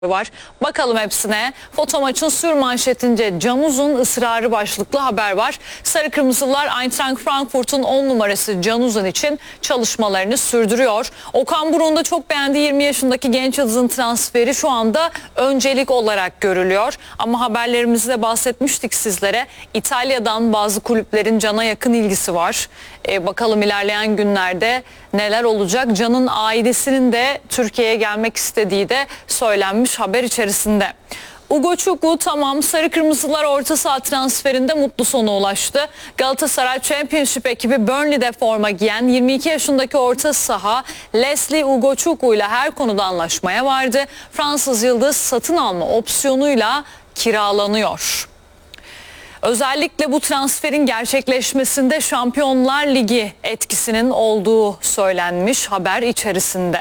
var. Bakalım hepsine. Foto maçın sür manşetinde Can Uzun ısrarı başlıklı haber var. Sarı Kırmızılar Eintracht Frankfurt'un 10 numarası Can Uzun için çalışmalarını sürdürüyor. Okan Buruk'un da çok beğendiği 20 yaşındaki genç yıldızın transferi şu anda öncelik olarak görülüyor. Ama haberlerimizde bahsetmiştik sizlere. İtalya'dan bazı kulüplerin Can'a yakın ilgisi var. Bakalım ilerleyen günlerde neler olacak. Can'ın ailesinin de Türkiye'ye gelmek istediği de söylenmiş haber içerisinde. Ugochukwu tamam, Sarı Kırmızılar orta saha transferinde mutlu sona ulaştı. Galatasaray Championship ekibi Burnley'de forma giyen 22 yaşındaki orta saha Leslie Ugochukwu ile her konuda anlaşmaya vardı. Fransız yıldız satın alma opsiyonuyla kiralanıyor. Özellikle bu transferin gerçekleşmesinde Şampiyonlar Ligi etkisinin olduğu söylenmiş haber içerisinde.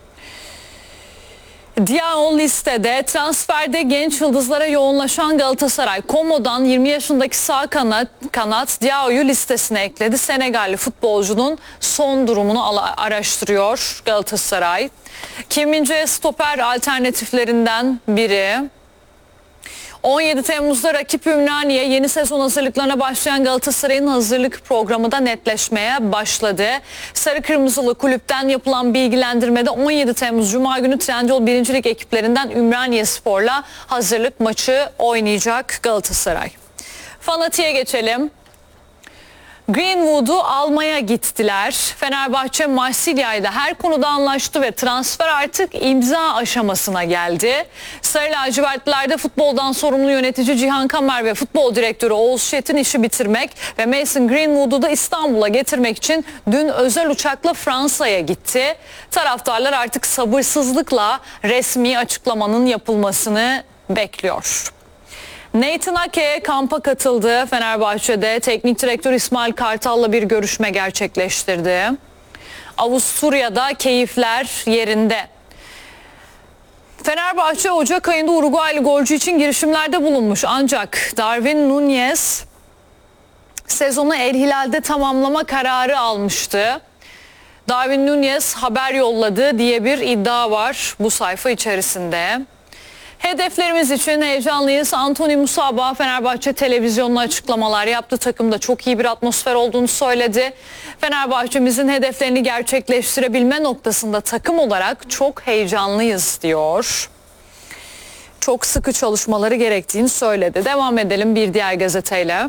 Diao listede, transferde genç yıldızlara yoğunlaşan Galatasaray Como'dan 20 yaşındaki sağ kanat Diao'yu listesine ekledi. Senegalli futbolcunun son durumunu araştırıyor Galatasaray. Kim Min-jae stoper alternatiflerinden biri. 17 Temmuz'da rakip Ümraniye yeni sezon hazırlıklarına başlayan Galatasaray'ın hazırlık programı da netleşmeye başladı. Sarı Kırmızılı kulüpten yapılan bilgilendirmede 17 Temmuz Cuma günü Trendyol 1. Lig ekiplerinden Ümraniyespor'la hazırlık maçı oynayacak Galatasaray. Fanatik'e geçelim. Greenwood'u almaya gittiler. Fenerbahçe Marsilya ile her konuda anlaştı ve transfer artık imza aşamasına geldi. Sarı lacivertlilerde futboldan sorumlu yönetici Cihan Kamer ve futbol direktörü Oğuz Şet'in işi bitirmek ve Mason Greenwood'u da İstanbul'a getirmek için dün özel uçakla Fransa'ya gitti. Taraftarlar artık sabırsızlıkla resmi açıklamanın yapılmasını bekliyor. Nathan Ake kampa katıldı. Fenerbahçe'de teknik direktör İsmail Kartal'la bir görüşme gerçekleştirdi. Avusturya'da keyifler yerinde. Fenerbahçe Ocak ayında Uruguaylı golcü için girişimlerde bulunmuş. Ancak Darwin Núñez sezonu El Hilal'de tamamlama kararı almıştı. Darwin Núñez haber yolladı diye bir iddia var bu sayfa içerisinde. Hedeflerimiz için heyecanlıyız. Anthony Musaba Fenerbahçe televizyonuna açıklamalar yaptı. Takımda çok iyi bir atmosfer olduğunu söyledi. Fenerbahçe'mizin hedeflerini gerçekleştirebilme noktasında takım olarak çok heyecanlıyız diyor. Çok sıkı çalışmaları gerektiğini söyledi. Devam edelim bir diğer gazeteyle.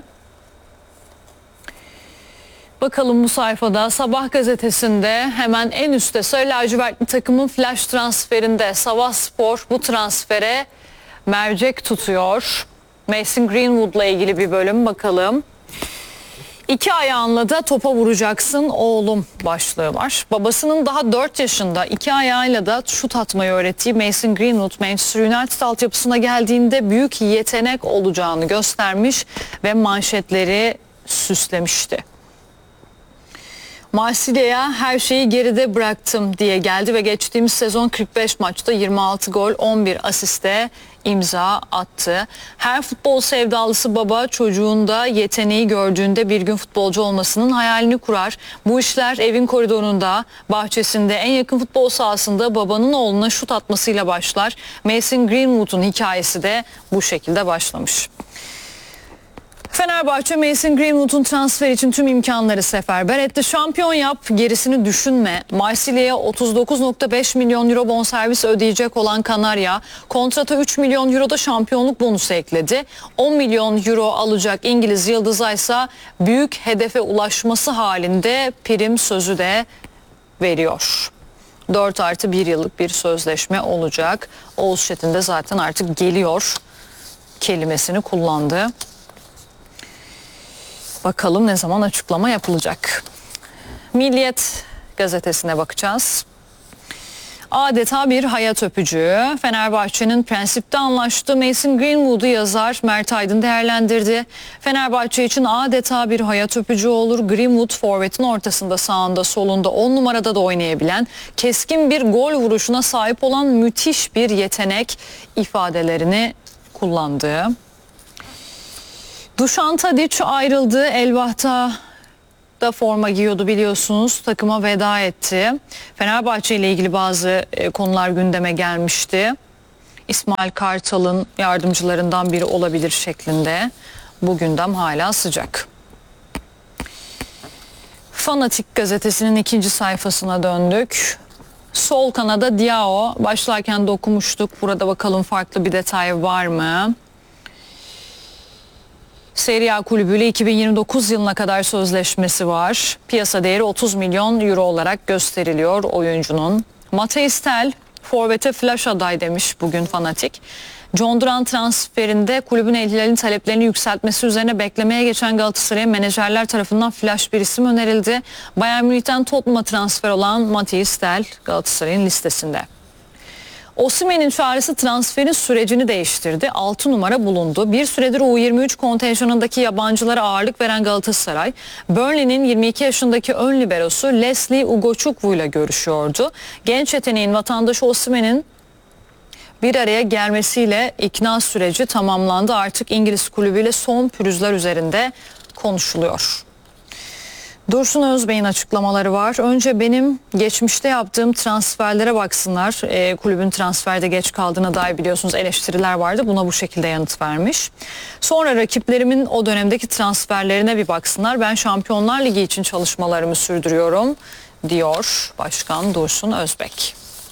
Bakalım bu sayfada Sabah gazetesinde hemen en üstte Sarı lacivertli takımın flash transferinde Sabah Spor bu transfere mercek tutuyor. Mason Greenwood'la ilgili bir bölüm bakalım. İki ayağınla da topa vuracaksın oğlum başlığı var. Babasının daha 4 yaşında iki ayağıyla da şut atmayı öğrettiği Mason Greenwood Manchester United altyapısına geldiğinde büyük yetenek olacağını göstermiş ve manşetleri süslemişti. Marsilya'ya her şeyi geride bıraktım diye geldi ve geçtiğimiz sezon 45 maçta 26 gol 11 asiste imza attı. Her futbol sevdalısı baba çocuğunda yeteneği gördüğünde bir gün futbolcu olmasının hayalini kurar. Bu işler evin koridorunda, bahçesinde, en yakın futbol sahasında babanın oğluna şut atmasıyla başlar. Mason Greenwood'un hikayesi de bu şekilde başlamış. Fenerbahçe Mason Greenwood'un transfer için tüm imkanları seferber etti. Şampiyon yap, gerisini düşünme. Marsilya'ya 39,5 milyon euro bonservis ödeyecek olan Kanarya, kontrata 3 milyon euro da şampiyonluk bonusu ekledi. 10 milyon euro alacak İngiliz yıldıza ise büyük hedefe ulaşması halinde prim sözü de veriyor. 4+1 yıllık bir sözleşme olacak. Oğuz Şet'in de zaten artık geliyor kelimesini kullandı. Bakalım ne zaman açıklama yapılacak. Milliyet gazetesine bakacağız. Adeta bir hayat öpücüğü. Fenerbahçe'nin prensipte anlaştığı Mason Greenwood'u yazar Mert Aydın değerlendirdi. Fenerbahçe için adeta bir hayat öpücüğü olur. Greenwood forvetin ortasında, sağında, solunda 10 numarada da oynayabilen, keskin bir gol vuruşuna sahip olan müthiş bir yetenek ifadelerini kullandı. Dušan Tadić ayrıldı. Elbah'ta da forma giyiyordu biliyorsunuz. Takıma veda etti. Fenerbahçe ile ilgili bazı konular gündeme gelmişti. İsmail Kartal'ın yardımcılarından biri olabilir şeklinde. Bu gündem hala sıcak. Fanatik gazetesinin ikinci sayfasına döndük. Sol kanada Diao, başlarken de okumuştuk. Burada bakalım farklı bir detay var mı? Serie A kulübüyle 2029 yılına kadar sözleşmesi var. Piyasa değeri 30 milyon euro olarak gösteriliyor oyuncunun. Matthijs Tel, forvete flash aday demiş bugün Fanatik. John Duran transferinde kulübün ehlilerin taleplerini yükseltmesi üzerine beklemeye geçen Galatasaray'a menajerler tarafından flash bir isim önerildi. Bayern Münih'ten Tottenham'a transfer olan Matthijs Tel Galatasaray'ın listesinde. Osimhen'in çağrısı transferin sürecini değiştirdi. 6 numara bulundu. Bir süredir U23 kontenjanındaki yabancılara ağırlık veren Galatasaray, Burnley'nin 22 yaşındaki ön liberosu Leslie Ugochukwu ile görüşüyordu. Genç yeteneğin vatandaşı Osimhen'in bir araya gelmesiyle ikna süreci tamamlandı. Artık İngiliz kulübüyle son pürüzler üzerinde konuşuluyor. Dursun Özbey'in açıklamaları var. Önce benim geçmişte yaptığım transferlere baksınlar. Kulübün transferde geç kaldığına dair biliyorsunuz eleştiriler vardı. Buna bu şekilde yanıt vermiş. Sonra rakiplerimin o dönemdeki transferlerine bir baksınlar. Ben Şampiyonlar Ligi için çalışmalarımı sürdürüyorum diyor Başkan Dursun Özbek.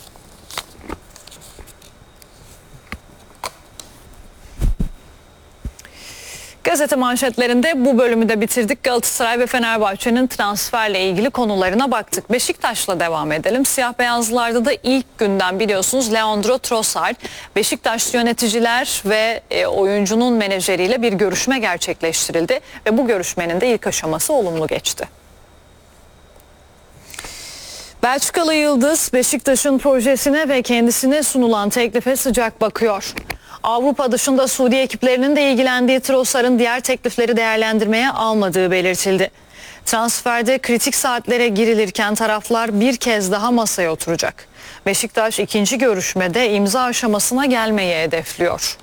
Gazete manşetlerinde bu bölümü de bitirdik. Galatasaray ve Fenerbahçe'nin transferle ilgili konularına baktık. Beşiktaş'la devam edelim. Siyah beyazlılarda da ilk günden biliyorsunuz Leandro Trossard. Beşiktaş yöneticiler ve oyuncunun menajeriyle bir görüşme gerçekleştirildi. Ve bu görüşmenin de ilk aşaması olumlu geçti. Belçikalı Yıldız Beşiktaş'ın projesine ve kendisine sunulan teklife sıcak bakıyor. Avrupa dışında Suudi ekiplerinin de ilgilendiği Trossard'ın diğer teklifleri değerlendirmeye almadığı belirtildi. Transferde kritik saatlere girilirken taraflar bir kez daha masaya oturacak. Beşiktaş ikinci görüşmede imza aşamasına gelmeyi hedefliyor.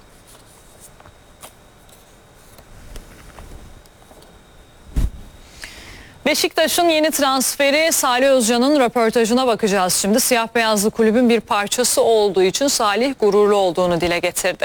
Beşiktaş'ın yeni transferi Salih Özcan'ın röportajına bakacağız şimdi. Siyah beyazlı kulübün bir parçası olduğu için Salih gururlu olduğunu dile getirdi.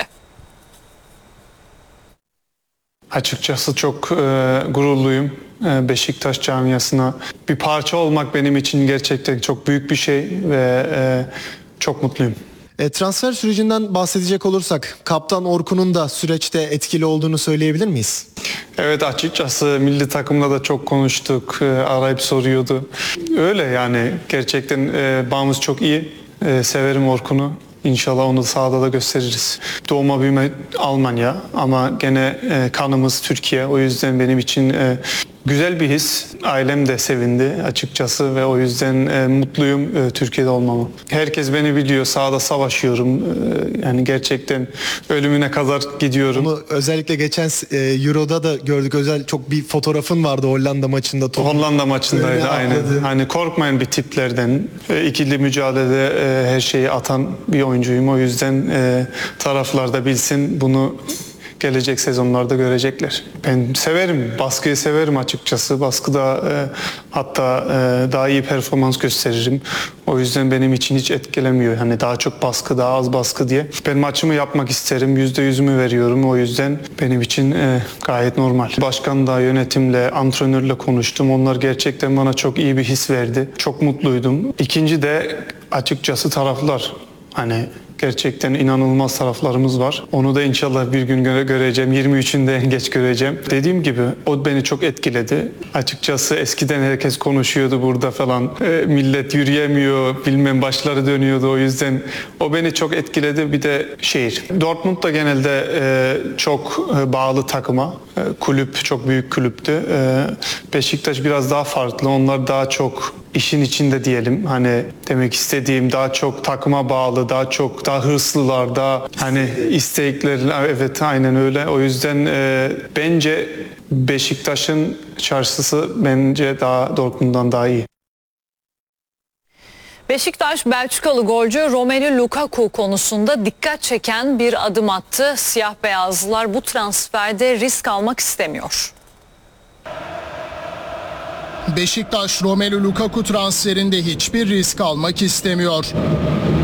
Açıkçası çok gururluyum. Beşiktaş camiasına bir parça olmak benim için gerçekten çok büyük bir şey ve çok mutluyum. Transfer sürecinden bahsedecek olursak Kaptan Orkun'un da süreçte etkili olduğunu söyleyebilir miyiz? Evet, açıkçası milli takımda da çok konuştuk, arayıp soruyordu. Öyle yani gerçekten bağımız çok iyi. Severim Orkun'u. İnşallah onu sahada da gösteririz. Doğma büyüme Almanya ama gene kanımız Türkiye. O yüzden benim için güzel bir his. Ailem de sevindi açıkçası ve o yüzden mutluyum Türkiye'de olmama. Herkes beni biliyor. Sahada savaşıyorum. Yani gerçekten ölümüne kadar gidiyorum. Onu özellikle geçen Euro'da da gördük. Özel çok bir fotoğrafın vardı Hollanda maçında. Hollanda maçındaydı aynen. Hani korkmayan bir tiplerden. İkili mücadelede her şeyi atan bir oyuncuyum. O yüzden taraflar da bilsin, bunu gelecek sezonlarda görecekler. Ben severim, baskıyı severim açıkçası. Baskıda hatta daha iyi performans gösteririm. O yüzden benim için hiç etkilemiyor. Hani daha çok baskı, daha az baskı diye. Ben maçımı yapmak isterim. %100'ümü veriyorum. O yüzden benim için gayet normal. Başkanla, yönetimle, antrenörle konuştum. Onlar gerçekten bana çok iyi bir his verdi. Çok mutluydum. İkinci de açıkçası taraflar. Hani gerçekten inanılmaz taraflarımız var. Onu da inşallah bir gün göreceğim. 23'ünde en geç göreceğim. Dediğim gibi o beni çok etkiledi. Açıkçası eskiden herkes konuşuyordu burada falan. Millet yürüyemiyor, bilmem başları dönüyordu. O yüzden o beni çok etkiledi. Bir de şehir. Dortmund da genelde çok bağlı takıma. Kulüp çok büyük kulüptü. Beşiktaş biraz daha farklı. Onlar daha çok işin içinde diyelim. Hani demek istediğim daha çok takıma bağlı, daha hırslılar, daha hani istekleri, evet aynen öyle. O yüzden bence Beşiktaş'ın çarşısı bence daha Dortmund'dan daha iyi. Beşiktaş Belçikalı golcü Romelu Lukaku konusunda dikkat çeken bir adım attı. Siyah beyazlılar bu transferde risk almak istemiyor. Beşiktaş Romelu Lukaku transferinde hiçbir risk almak istemiyor.